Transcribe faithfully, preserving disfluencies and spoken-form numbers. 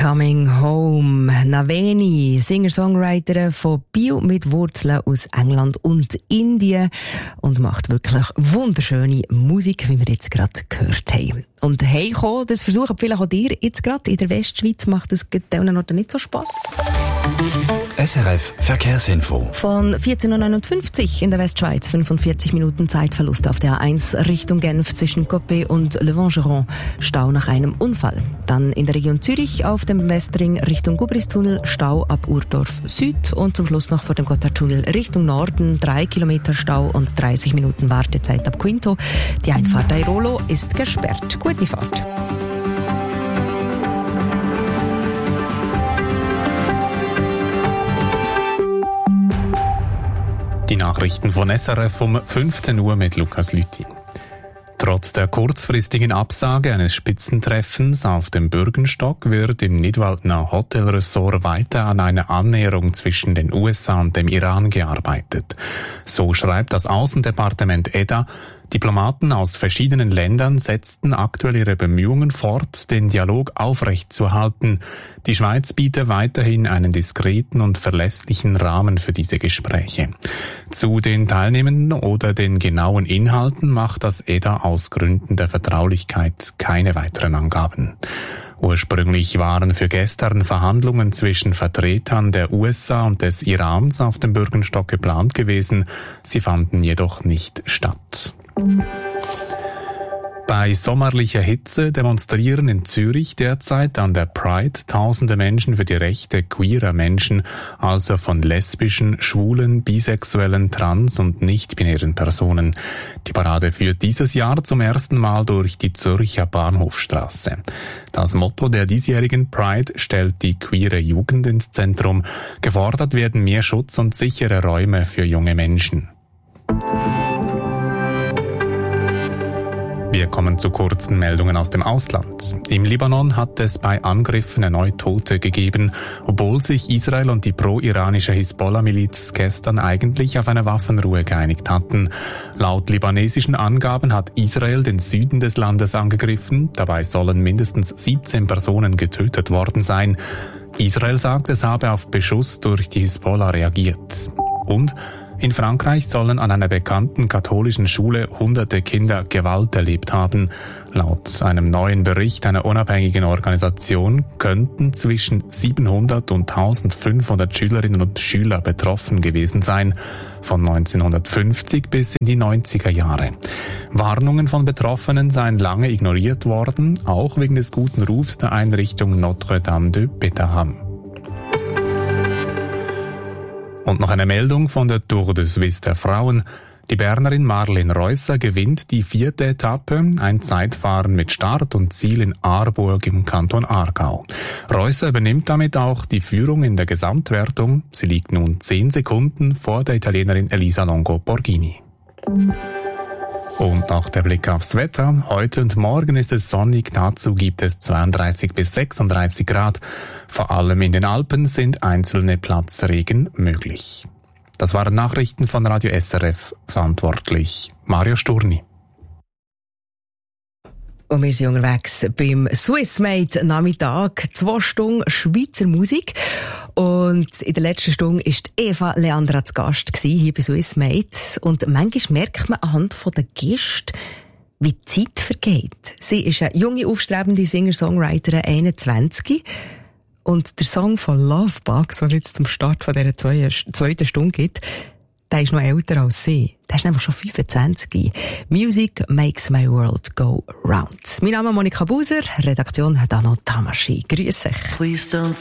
Coming Home. Naveni, Singer-Songwriterin von Bio mit Wurzeln aus England und Indien und macht wirklich wunderschöne Musik, wie wir jetzt gerade gehört haben. Und heimkommen, das versuchen vielleicht auch dir jetzt gerade. In der Westschweiz macht es an den Orten nicht so Spass. S R F Verkehrsinfo. Von vierzehn Uhr neunundfünfzig in der Westschweiz, fünfundvierzig Minuten Zeitverlust auf der A eins Richtung Genf zwischen Coppet und Le Vangeron. Stau nach einem Unfall. Dann in der Region Zürich auf dem Westring Richtung Gubristunnel, Stau ab Urdorf Süd und zum Schluss noch vor dem Gotthardtunnel Richtung Norden, drei Kilometer Stau und dreißig Minuten Wartezeit ab Quinto. Die Einfahrt Airolo ist gesperrt. Gute Fahrt. Die Nachrichten von S R F um fünfzehn Uhr mit Lukas Lüthi. Trotz der kurzfristigen Absage eines Spitzentreffens auf dem Bürgenstock wird im Nidwaldner Hotelressort weiter an einer Annäherung zwischen den U S A und dem Iran gearbeitet. So schreibt das Außendepartement E D A, Diplomaten aus verschiedenen Ländern setzten aktuell ihre Bemühungen fort, den Dialog aufrechtzuerhalten. Die Schweiz biete weiterhin einen diskreten und verlässlichen Rahmen für diese Gespräche. Zu den Teilnehmenden oder den genauen Inhalten macht das E D A aus Gründen der Vertraulichkeit keine weiteren Angaben. Ursprünglich waren für gestern Verhandlungen zwischen Vertretern der U S A und des Irans auf dem Bürgenstock geplant gewesen. Sie fanden jedoch nicht statt. Bei sommerlicher Hitze demonstrieren in Zürich derzeit an der Pride tausende Menschen für die Rechte queerer Menschen, also von lesbischen, schwulen, bisexuellen, trans- und nicht-binären Personen. Die Parade führt dieses Jahr zum ersten Mal durch die Zürcher Bahnhofstrasse. Das Motto der diesjährigen Pride stellt die queere Jugend ins Zentrum. Gefordert werden mehr Schutz und sichere Räume für junge Menschen. Wir kommen zu kurzen Meldungen aus dem Ausland. Im Libanon hat es bei Angriffen erneut Tote gegeben, obwohl sich Israel und die pro-iranische Hisbollah-Miliz gestern eigentlich auf eine Waffenruhe geeinigt hatten. Laut libanesischen Angaben hat Israel den Süden des Landes angegriffen. Dabei sollen mindestens siebzehn Personen getötet worden sein. Israel sagt, es habe auf Beschuss durch die Hisbollah reagiert. Und in Frankreich sollen an einer bekannten katholischen Schule hunderte Kinder Gewalt erlebt haben. Laut einem neuen Bericht einer unabhängigen Organisation könnten zwischen siebenhundert und eintausendfünfhundert Schülerinnen und Schüler betroffen gewesen sein, von neunzehnhundertfünfzig bis in die neunziger Jahre. Warnungen von Betroffenen seien lange ignoriert worden, auch wegen des guten Rufs der Einrichtung Notre-Dame de Bétharram. Und noch eine Meldung von der Tour de Suisse der Frauen. Die Bernerin Marlene Reusser gewinnt die vierte Etappe, ein Zeitfahren mit Start und Ziel in Aarburg im Kanton Aargau. Reusser übernimmt damit auch die Führung in der Gesamtwertung. Sie liegt nun zehn Sekunden vor der Italienerin Elisa Longo Borghini. Und noch der Blick aufs Wetter. Heute und morgen ist es sonnig, dazu gibt es zweiunddreißig bis sechsunddreißig Grad. Vor allem in den Alpen sind einzelne Platzregen möglich. Das waren Nachrichten von Radio S R F, verantwortlich Mario Sturni. Und wir sind unterwegs beim Swissmade Nachmittag, zwei Stunden Schweizer Musik. Und in der letzten Stunde war Eva Leandra zu Gast hier bei Swissmade. Und manchmal merkt man anhand der Gäste, wie die Zeit vergeht. Sie ist eine junge, aufstrebende Singer-Songwriterin, einundzwanzig. Und der Song von Lovebugs, was es jetzt zum Start von dieser zweiten Stunde gibt, der ist noch älter als sie. Der ist nämlich schon fünfundzwanzig. Music makes my world go round. Mein Name ist Monika Buser, Redaktion Dano Tamaschi. Grüß euch.